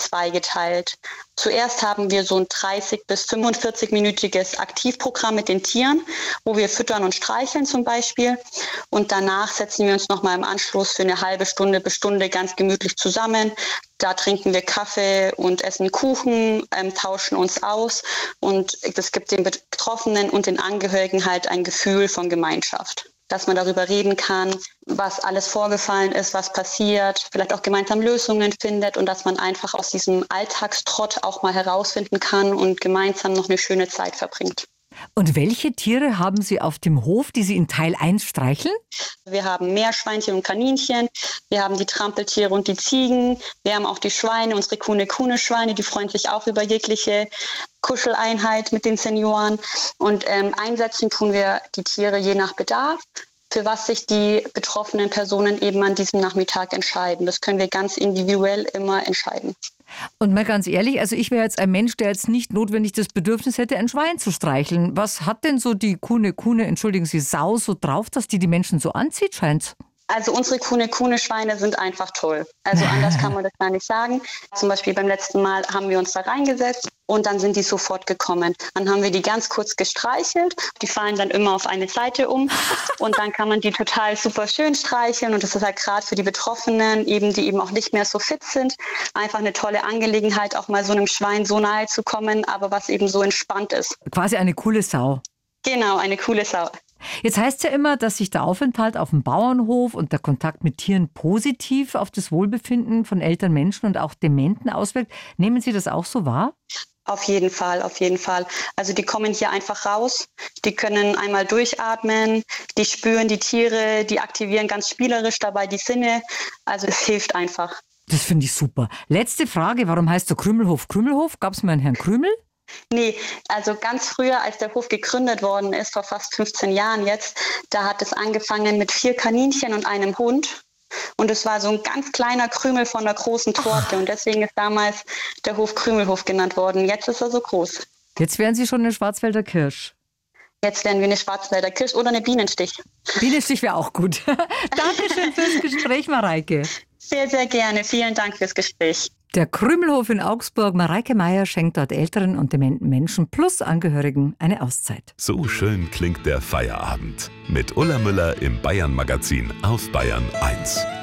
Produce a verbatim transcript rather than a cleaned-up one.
zweigeteilt. Zuerst haben wir so ein dreißig bis fünfundvierzig-minütiges Aktivprogramm mit den Tieren, wo wir füttern und streicheln zum Beispiel. Und danach setzen wir uns nochmal im Anschluss für eine halbe Stunde bis Stunde ganz gemütlich zusammen. Da trinken wir Kaffee und essen Kuchen, ähm, tauschen uns aus. Und das gibt den Betroffenen und den Angehörigen halt ein Gefühl von Gemeinschaft. Dass man darüber reden kann, was alles vorgefallen ist, was passiert, vielleicht auch gemeinsam Lösungen findet und dass man einfach aus diesem Alltagstrott auch mal herausfinden kann und gemeinsam noch eine schöne Zeit verbringt. Und welche Tiere haben Sie auf dem Hof, die Sie in Teil eins streicheln? Wir haben Meerschweinchen und Kaninchen, wir haben die Trampeltiere und die Ziegen, wir haben auch die Schweine, unsere Kune-Kune-Schweine, die freuen sich auch über jegliche Kuscheleinheit mit den Senioren. Und ähm, einsetzen tun wir die Tiere je nach Bedarf, für was sich die betroffenen Personen eben an diesem Nachmittag entscheiden. Das können wir ganz individuell immer entscheiden. Und mal ganz ehrlich, also ich wäre jetzt ein Mensch, der jetzt nicht notwendig das Bedürfnis hätte, ein Schwein zu streicheln. Was hat denn so die Kune-Kune, entschuldigen Sie, Sau so drauf, dass die die Menschen so anzieht, scheint's? Also unsere Kune-Kune-Schweine sind einfach toll. Also anders kann man das gar nicht sagen. Zum Beispiel beim letzten Mal haben wir uns da reingesetzt und dann sind die sofort gekommen. Dann haben wir die ganz kurz gestreichelt. Die fallen dann immer auf eine Seite um und dann kann man die total super schön streicheln. Und das ist halt gerade für die Betroffenen, eben die eben auch nicht mehr so fit sind, einfach eine tolle Angelegenheit, auch mal so einem Schwein so nahe zu kommen, aber was eben so entspannt ist. Quasi eine coole Sau. Genau, eine coole Sau. Jetzt heißt es ja immer, dass sich der Aufenthalt auf dem Bauernhof und der Kontakt mit Tieren positiv auf das Wohlbefinden von älteren Menschen und auch Dementen auswirkt. Nehmen Sie das auch so wahr? Auf jeden Fall, auf jeden Fall. Also die kommen hier einfach raus, die können einmal durchatmen, die spüren die Tiere, die aktivieren ganz spielerisch dabei die Sinne. Also es hilft einfach. Das finde ich super. Letzte Frage, warum heißt der Krümelhof Krümelhof? Gab es mal einen Herrn Krümel? Nee, also ganz früher, als der Hof gegründet worden ist, vor fast fünfzehn Jahren jetzt, da hat es angefangen mit vier Kaninchen und einem Hund. Und es war so ein ganz kleiner Krümel von der großen Torte. Und deswegen ist damals der Hof Krümelhof genannt worden. Jetzt ist er so groß. Jetzt wären Sie schon eine Schwarzwälder Kirsch. Jetzt werden wir eine Schwarzwälder Kirsch oder eine Bienenstich. Bienenstich wäre auch gut. Dankeschön fürs Gespräch, Mareike. Sehr, sehr gerne. Vielen Dank fürs Gespräch. Der Krümelhof in Augsburg. Mareike Meier schenkt dort älteren und dementen Menschen plus Angehörigen eine Auszeit. So schön klingt der Feierabend. Mit Ulla Müller im Bayern-Magazin auf Bayern eins.